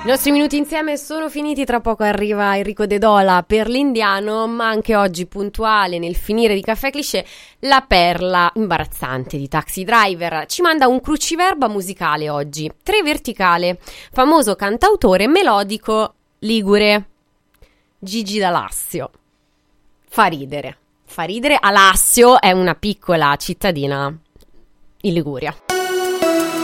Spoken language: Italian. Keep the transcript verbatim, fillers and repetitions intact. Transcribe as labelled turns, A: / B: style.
A: I nostri minuti insieme sono finiti, tra poco arriva Enrico De Dola per l'Indiano, ma anche oggi puntuale nel finire di Caffè Cliché la perla imbarazzante di Taxi Driver ci manda un cruciverba musicale oggi, Tre Verticale, famoso cantautore melodico ligure, Gigi D'Alassio. Fa ridere, fa ridere, Alassio è una piccola cittadina in Liguria.